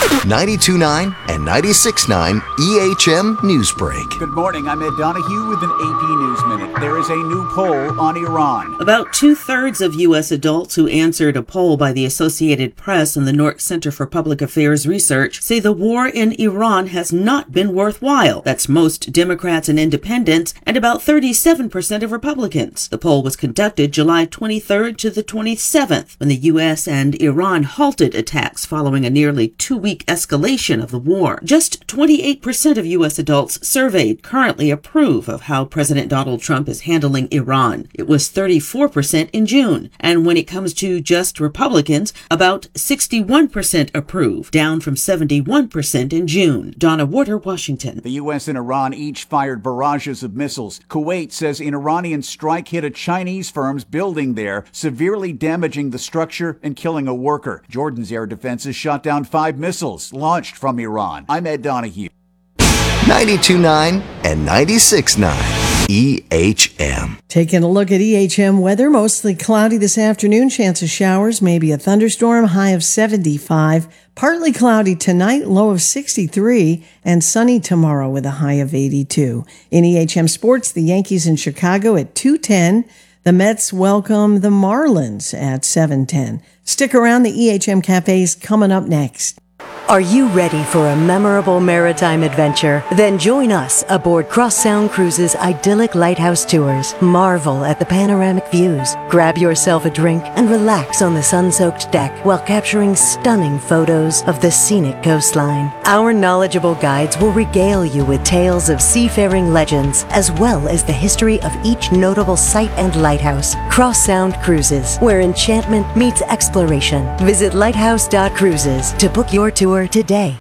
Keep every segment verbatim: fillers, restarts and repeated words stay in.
ninety-two point nine and ninety-six point nine E H M Newsbreak. Good morning, I'm Ed Donahue with an A P News Minute. There is a new poll on Iran. About two-thirds of U S adults who answered a poll by the Associated Press and the Newark Center for Public Affairs Research say the war in Iran has not been worthwhile. That's most Democrats and independents and about thirty-seven percent of Republicans. The poll was conducted July twenty-third to the twenty-seventh when the U S and Iran halted attacks following a nearly two-week escalation of the war. Just twenty-eight percent of U S adults surveyed currently approve of how President Donald Trump is handling Iran. It was thirty-four percent in June. And when it comes to just Republicans, about sixty-one percent approve, down from seventy-one percent in June. Donna Warder, Washington. The U S and Iran each fired barrages of missiles. Kuwait says an Iranian strike hit a Chinese firm's building there, severely damaging the structure and killing a worker. Jordan's air defenses shot down five missiles launched from Iran. I'm Ed Donahue. ninety-two point nine and ninety-six point nine E H M. Taking a look at E H M weather, mostly cloudy this afternoon, chance of showers, maybe a thunderstorm, high of seventy-five. Partly cloudy tonight, low of sixty-three, and sunny tomorrow with a high of eighty-two. In E H M sports, the Yankees in Chicago at two ten. The Mets welcome the Marlins at seven ten. Stick around, the E H M Cafe is coming up next. Are you ready for a memorable maritime adventure? Then join us aboard Cross Sound Cruises' idyllic lighthouse tours. Marvel at the panoramic views. Grab yourself a drink and relax on the sun-soaked deck while capturing stunning photos of the scenic coastline. Our knowledgeable guides will regale you with tales of seafaring legends as well as the history of each notable site and lighthouse. Cross Sound Cruises, where enchantment meets exploration. Visit lighthouse dot cruises to book your tour today.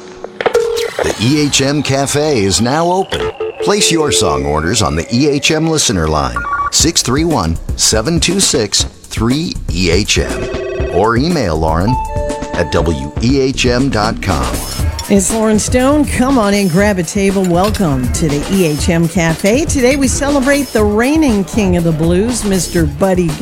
The E H M Cafe is now open. Place your song orders on the E H M listener line, six three one, seven two six, three E H M, or email Lauren at W E H M dot com. It's Lauren Stone. Come on in, grab a table. Welcome to the E H M Cafe. Today we celebrate the reigning king of the blues, Mister Buddy